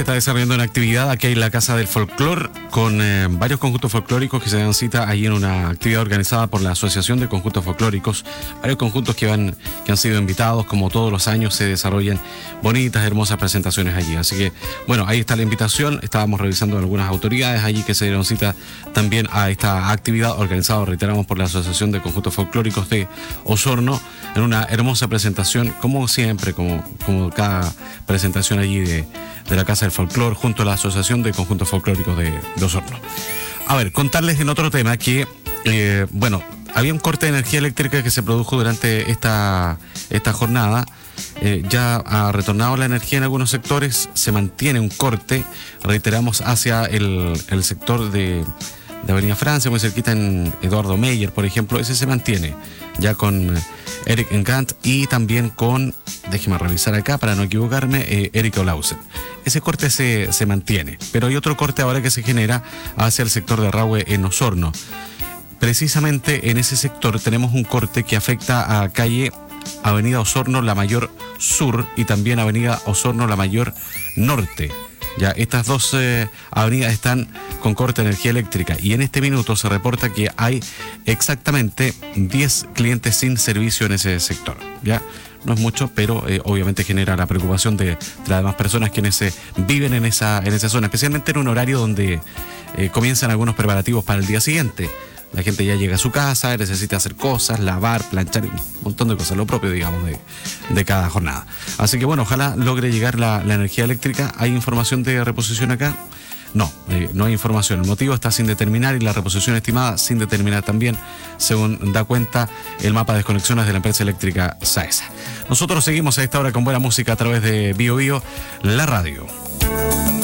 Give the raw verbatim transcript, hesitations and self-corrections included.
se está desarrollando una actividad aquí en la Casa del Folclor con eh, varios conjuntos folclóricos que se dan cita allí en una actividad organizada por la Asociación de Conjuntos Folclóricos. Varios conjuntos que, van, que han sido invitados, como todos los años se desarrollan bonitas, hermosas presentaciones allí. Así que, bueno, ahí está la invitación. Estábamos revisando algunas autoridades allí que se dieron cita también a esta actividad organizada, reiteramos, por la Asociación de Conjuntos Folclóricos de Osorno, en una hermosa presentación, como siempre, como, como cada presentación allí de, de la Casa del Folclor, junto a la Asociación de Conjuntos Folclóricos de, de Osorno. A ver, contarles en otro tema que, eh, bueno, había un corte de energía eléctrica que se produjo durante esta, esta jornada. Eh, ya ha retornado la energía en algunos sectores, se mantiene un corte, reiteramos, hacia el, el sector de, de Avenida Francia, muy cerquita en Eduardo Meyer, por ejemplo. Ese se mantiene, ya con Eric Engant y también con, déjeme revisar acá para no equivocarme, eh, Eric Olausen. Ese corte se, se mantiene, pero hay otro corte ahora que se genera hacia el sector de Rahue en Osorno. Precisamente en ese sector tenemos un corte que afecta a calle Avenida Osorno La Mayor Sur y también Avenida Osorno La Mayor Norte. Ya estas dos eh, avenidas están con corte de energía eléctrica y en este minuto se reporta que hay exactamente diez clientes sin servicio en ese sector. Ya no es mucho, pero eh, obviamente genera la preocupación de, de las demás personas quienes eh, viven en esa, en esa zona, especialmente en un horario donde eh, comienzan algunos preparativos para el día siguiente. La gente ya llega a su casa, necesita hacer cosas, lavar, planchar, un montón de cosas, lo propio, digamos, de, de cada jornada. Así que bueno, ojalá logre llegar la, la energía eléctrica. ¿Hay información de reposición acá? No, eh, no hay información. El motivo está sin determinar y la reposición estimada sin determinar también, según da cuenta el mapa de desconexiones de la empresa eléctrica SAESA. Nosotros seguimos a esta hora con buena música a través de Bio Bio, la radio.